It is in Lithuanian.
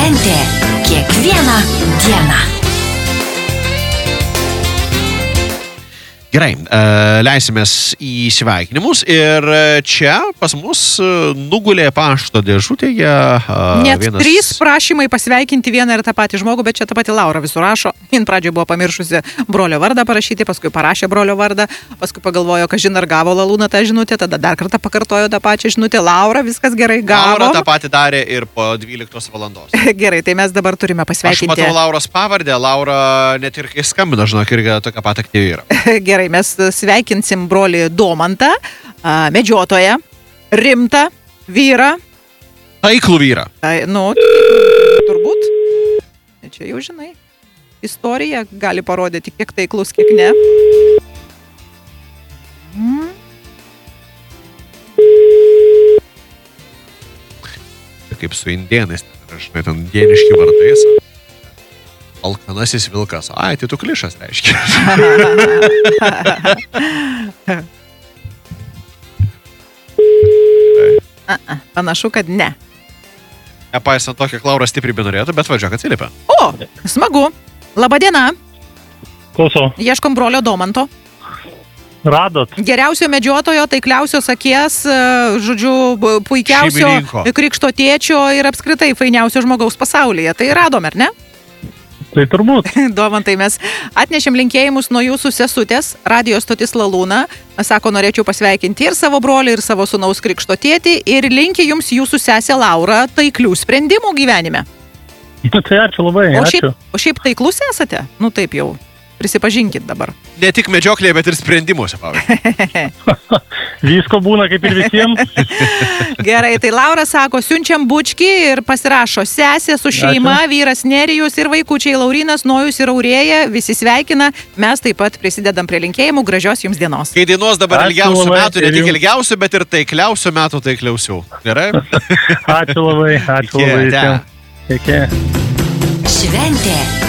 Šventė kiekvieną dieną. Gerai, leisimės į sveikinimus ir čia pas mus nugulė pašto dėžutėje Net 3 prašymai pasveikinti vieną ir tą patį žmogų, bet čia tą patį Laura visur rašo. Jin pradžioje buvo pamiršusi brolio vardą parašyti, paskui parašė brolio vardą, paskui pagalvojo, kad žin ar gavo Lalūną tą žinutę, tada dar kartą pakartojo tą pačią žinutę. Laura, viskas gerai, gavo. Laura tą patį darė ir po 12 valandos. Gerai, tai mes dabar turime pasveikinti. Aš matau Lauros pavardę, Laura net ir kai skambino, žinok, irgi tokia pat aktyvi yra. Gerai, mes sveikinsim brolį Domantą, medžiotoją, rimtą vyrą. Taiklų vyrą. Turbūt. Čia jau žinai. Istorija gali parodyti, kiek taiklus, kiek ne. Kaip su indėnais, žinai, ten indieniški vardais. Alkanasis vilkas. Ai, tai tu klišas, reiškia. Panašu, kad ne. Nepaisant to, kiek Laura stipriai benorėtų, bet važiuok atsiliepia. O, smagu. Labadiena. Klausau. Ieškom brolio Domanto. Radot. Geriausio medžiotojo, taikliausios akies, žodžiu, puikiausio Šeimininko. krikšto tėčio ir apskritai fainiausio žmogaus pasaulyje. Tai radom, ar ne? Tai turbūt. Domantai, mes atnešėm linkėjimus nuo jūsų sesutės, radio stotis Lalūna. Sako, norėčiau pasveikinti ir savo brolį, ir savo sūnaus krikšto tėtį. Ir linki jums jūsų sesė Laura taiklių sprendimų gyvenime. Tai ačiū labai, ačiū. O šiaip taiklus esate? Nu taip jau, prisipažinkit dabar. Ne tik medžioklėje, bet ir sprendimuose, pavyzdžiui. Visko būna kaip ir visiems. Gerai, tai Laura sako, siunčiam bučkį ir pasirašo sesė su šeima, vyras Nerijus ir vaikučiai Laurinas, Nojus ir Aurėja, visi sveikina, mes taip pat prisidedam prie linkėjimų, gražios jums dienos. Kai dainuos dabar Ačiū ilgiausių labai, metų, ne ir tik jums. ilgiausių, bet ir taikliausių metų taikliausių. Gerai? Ačiū labai, ačiū labai Iki, ate. visiems. Iki. Šventė